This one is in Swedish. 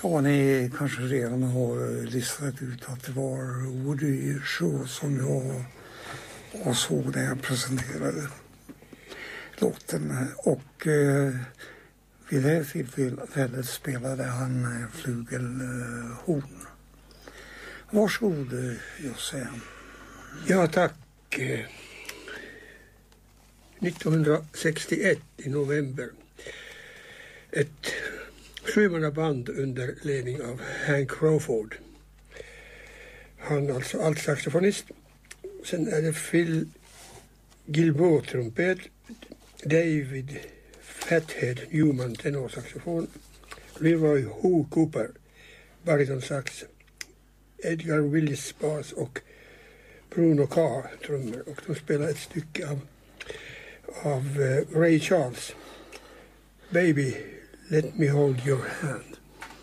Ja, ni kanske redan har listat ut att det var Woody Shaw som jag såg när jag presenterade låten. Och vid det tillfället spelade han flugelhorn. Varsågod, Josse. Ja, tack. 1961 i november. Ett sjumannaband under ledning av Hank Crawford. Han alltså altsaxofonist. Sen är det Phil Gilboa trumpet, David Fathead Newman tenorsaxofon, Leroy Ho Cooper baritonsax, Edgar Willis bas och Bruno Carr trummor. Och de spelar ett stycke av Ray Charles, Baby Let Me Hold Your Hand.